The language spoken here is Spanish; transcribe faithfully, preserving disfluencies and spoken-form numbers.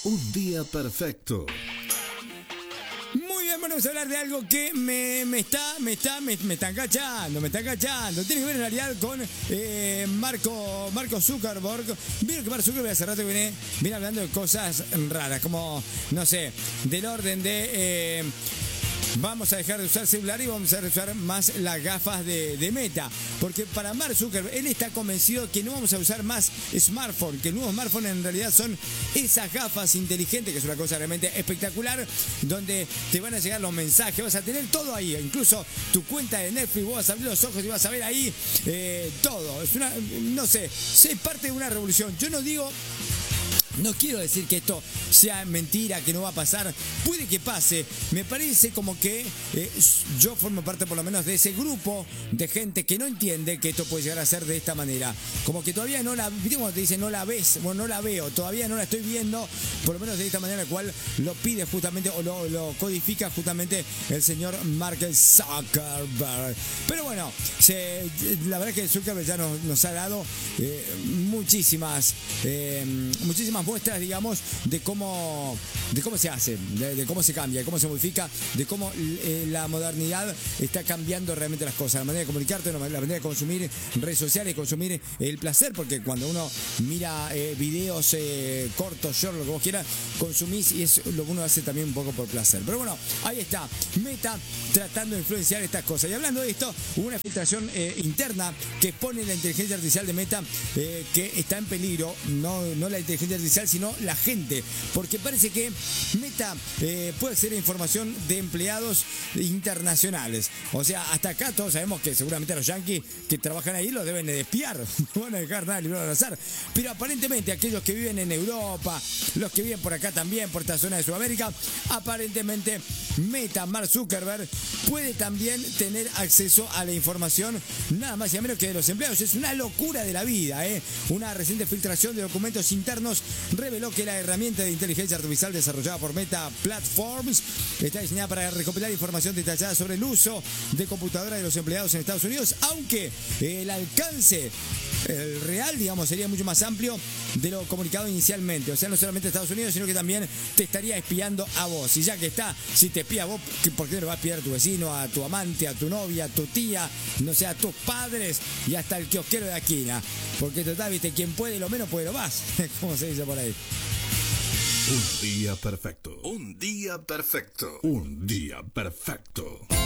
Un día perfecto. Muy bien, vamos a hablar de algo que me, me está, me está, me, me está enganchando, me está enganchando. Tiene que ver en realidad con eh, Marco, Marco Zuckerberg. Vieron que Marco Zuckerberg hace rato viene, viene hablando de cosas raras, como, no sé, del orden de... Eh, vamos a dejar de usar celular y vamos a usar más las gafas de, de Meta. Porque para Mark Zuckerberg, él está convencido que no vamos a usar más smartphone, que el nuevo smartphone en realidad son esas gafas inteligentes, que es una cosa realmente espectacular, donde te van a llegar los mensajes, vas a tener todo ahí, incluso tu cuenta de Netflix, vos vas a abrir los ojos y vas a ver ahí eh, todo. Es una, no sé, es parte de una revolución. Yo no digo... No quiero decir que esto sea mentira, que no va a pasar. Puede que pase. Me parece como que eh, yo formo parte por lo menos de ese grupo de gente que no entiende que esto puede llegar a ser de esta manera. Como que todavía no la... ¿Viste cuando te dicen no la ves? Bueno, no la veo. Todavía no la estoy viendo. Por lo menos de esta manera, la cual lo pide justamente o lo, lo codifica justamente el señor Mark Zuckerberg. Pero bueno, se, la verdad es que Zuckerberg ya nos, nos ha dado eh, muchísimas, eh, muchísimas muestras, digamos, de cómo de cómo se hace, de, de cómo se cambia, de cómo se modifica, de cómo eh, la modernidad está cambiando realmente las cosas, la manera de comunicarte, la manera de consumir redes sociales, consumir el placer, porque cuando uno mira eh, videos eh, cortos, short, lo que vos quieras, consumís y es lo que uno hace también un poco por placer. Pero bueno, ahí está, Meta tratando de influenciar estas cosas. Y hablando de esto, hubo una filtración eh, interna que expone la inteligencia artificial de Meta eh, que está en peligro, no, no la inteligencia artificial, sino la gente, porque parece que Meta eh, puede ser información de empleados internacionales. O sea, hasta acá todos sabemos que seguramente a los yanquis que trabajan ahí los deben de espiar, no van a dejar nada libre al azar. Pero aparentemente aquellos que viven en Europa, los que viven por acá también, por esta zona de Sudamérica, aparentemente Meta, Mark Zuckerberg, puede también tener acceso a la información nada más y a menos que de los empleados. Es una locura de la vida, ¿eh? Una reciente filtración de documentos internos reveló que la herramienta de inteligencia artificial desarrollada por Meta Platforms está diseñada para recopilar información detallada sobre el uso de computadoras de los empleados en Estados Unidos, aunque el alcance el real, digamos, sería mucho más amplio de lo comunicado inicialmente. O sea, no solamente Estados Unidos, sino que también te estaría espiando a vos. Y ya que está, si te espía a vos, ¿por qué no le vas a espiar a tu vecino, a tu amante, a tu novia, a tu tía, no sé, a tus padres y hasta el kiosquero de la esquina? Porque total, viste, quien puede lo menos puede lo más, como se dice por ahí. Un día perfecto. Un día perfecto. Un día perfecto.